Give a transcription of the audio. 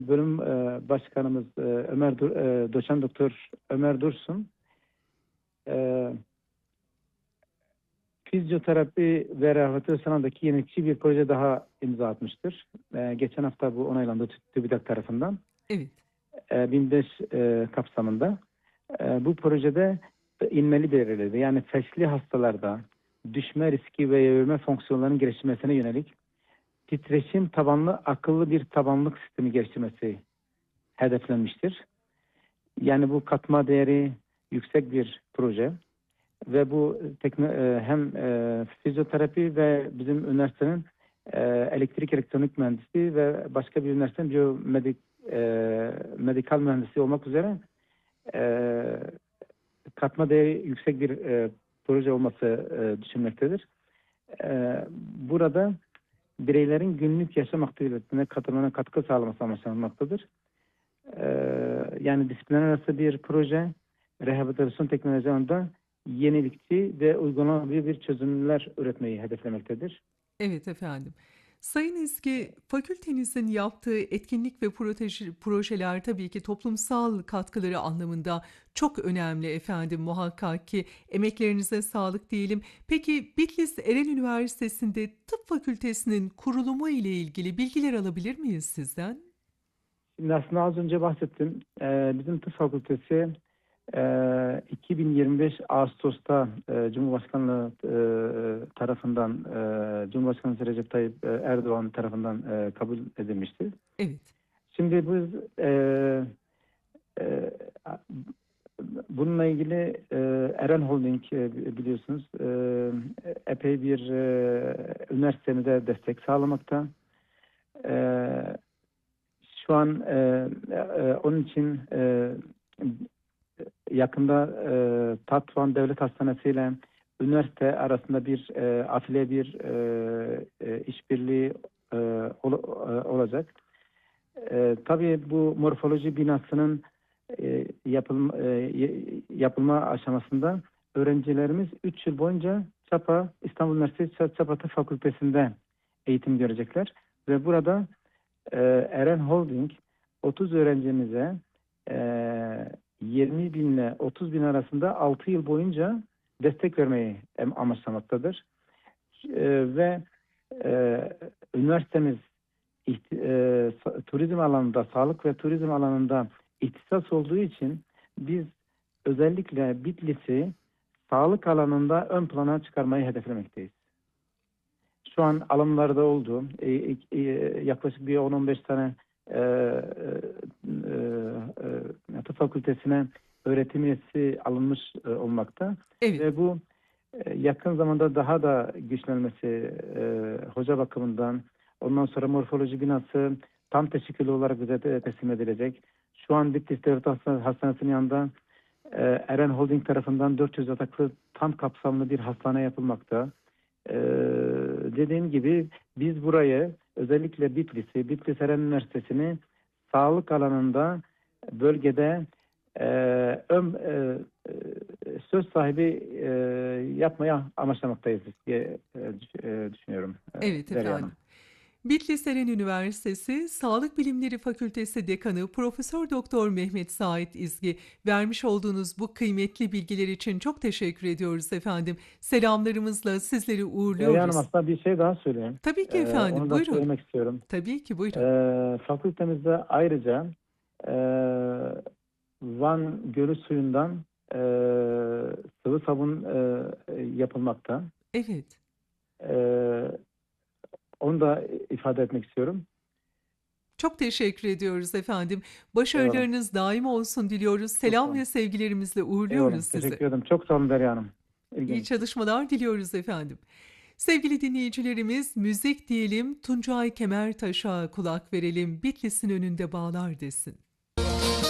Bölüm başkanımız Doçent Doktor Ömer Dursun e, fizyoterapi ve rehabilitasyon alanındaki yenilikçi bir proje daha imza atmıştır. Geçen hafta bu onaylandı TÜBİTAK tarafından. Evet. 1005 kapsamında. Bu projede inmeli belirledi. Yani felçli hastalarda düşme riski ve yürüme fonksiyonlarının geliştirmesine yönelik titreşim tabanlı akıllı bir tabanlık sistemi geliştirmesi hedeflenmiştir. Yani bu katma değeri yüksek bir proje ve bu hem fizyoterapi ve bizim üniversitenin elektrik elektronik mühendisi ve başka bir üniversitenin medikal mühendisi olmak üzere katma değeri yüksek bir proje olması düşünmektedir. Burada bireylerin günlük yaşam aktivitelerine katılımına katkı sağlaması amaçlanmaktadır. Yani disiplinler arası bir proje, rehabilitasyon teknoloji alanında yenilikçi ve uygulanabilir bir çözümler üretmeyi hedeflemektedir. Evet efendim. Sayın İzgi, fakültenizin yaptığı etkinlik ve projeler tabii ki toplumsal katkıları anlamında çok önemli efendim, muhakkak ki emeklerinize sağlık diyelim. Peki Bitlis Eren Üniversitesi'nde tıp fakültesinin kurulumu ile ilgili bilgiler alabilir miyiz sizden? Şimdi aslında az önce bahsettim. Bizim tıp fakültesi 2025 Ağustos'ta Cumhurbaşkanlığı tarafından Cumhurbaşkanı Recep Tayyip Erdoğan tarafından kabul edilmişti. Evet. Şimdi biz bununla ilgili Eren Holding biliyorsunuz epey bir üniversitemize destek sağlamakta. Şu an onun için yakında Tatvan Devlet Hastanesi ile üniversite arasında bir afile bir işbirliği olacak. Tabii bu morfoloji binasının yapılma aşamasında öğrencilerimiz 3 yıl boyunca İstanbul Üniversitesi Çapa Tıp Fakültesi'nde eğitim görecekler ve burada Eren Holding 30 öğrencimize 20 bin ile 30 bin arasında 6 yıl boyunca destek vermeyi amaçlamaktadır. Ve üniversitemiz turizm alanında, sağlık ve turizm alanında ihtisas olduğu için biz özellikle Bitlis'i sağlık alanında ön plana çıkarmayı hedeflemekteyiz. Şu an alımlarda oldu. Yaklaşık bir 10-15 tane tıp fakültesine öğretim üyesi alınmış olmakta. Evet. Ve bu yakın zamanda daha da güçlenmesi hoca bakımından, ondan sonra morfoloji binası tam teşekküllü olarak bize de teslim edilecek. Şu an Bitlis Devlet Hastanesi'nin yanında Eren Holding tarafından 400 yataklı tam kapsamlı bir hastane yapılmakta. Dediğim gibi biz burayı özellikle Bitlis Eren Üniversitesi'ni sağlık alanında bölgede söz sahibi yapmaya amaçlamaktayız diye düşünüyorum. Evet Derya efendim. Hanım. Bitlis Eren Üniversitesi Sağlık Bilimleri Fakültesi Dekanı Profesör Doktor Mehmet Sait İzgi, vermiş olduğunuz bu kıymetli bilgiler için çok teşekkür ediyoruz efendim. Selamlarımızla sizleri Derya Hanım, uğurluyoruz. aslında bir şey daha söyleyeyim. Tabii ki efendim, Onu da buyurun. söylemek istiyorum. Tabii ki buyurun. Fakültemizde ayrıca e, Van Gölü suyundan sıvı sabun yapılmakta. Evet. Onu da ifade etmek istiyorum. Çok teşekkür ediyoruz efendim. Eyvallah. Başarılarınız daim olsun diliyoruz. Çok sağ Selam olun. ve sevgilerimizle Eyvallah. uğurluyoruz sizi. Teşekkür ederim. Çok sağ olun Derya Hanım. İyi İlginiz için. çalışmalar diliyoruz efendim. Sevgili dinleyicilerimiz, müzik diyelim, Tuncay Kemertaş'a kulak verelim. Bitlis'in önünde bağlar desin.